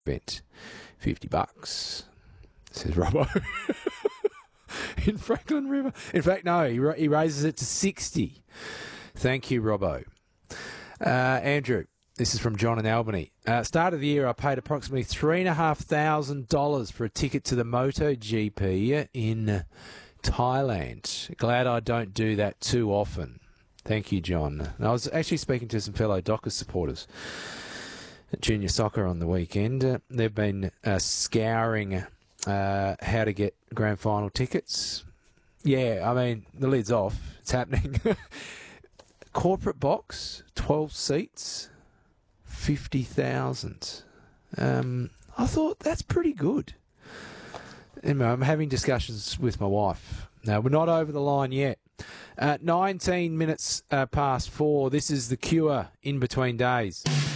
Bet $50, says Robbo. In Franklin River. In fact, no, he raises it to 60. Thank you, Robbo. Andrew, this is from John in Albany. Start of the year, I paid approximately $3,500 for a ticket to the MotoGP in Thailand. Glad I don't do that too often. Thank you, John. And I was actually speaking to some fellow Dockers supporters at Junior Soccer on the weekend. They've been scouring how to get grand final tickets. Yeah, I mean, the lid's off. It's happening. Corporate box, 12 seats, 50,000. I thought that's pretty good. Anyway, I'm having discussions with my wife. No, we're not over the line yet. 19 minutes past 4. This is The Cure in between days.